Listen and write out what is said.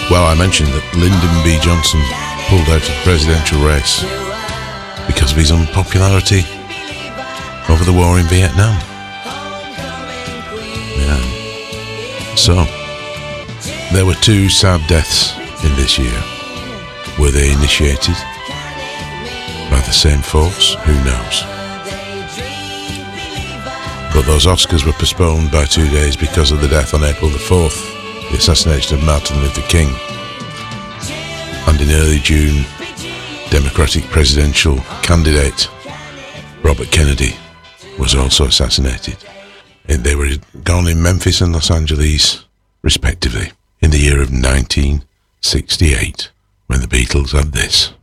Well, I mentioned that Lyndon B. Johnson pulled out of the presidential race because of his unpopularity over the war in Vietnam. Yeah. So, there were 2 sad deaths in this year. Were they initiated by the same force? Who knows? But those Oscars were postponed by 2 days because of the death on April the 4th, the assassination of Martin Luther King. And in early June, Democratic presidential candidate Robert Kennedy was also assassinated. And they were gone in Memphis and Los Angeles, respectively, in the year of 1968, when the Beatles had this.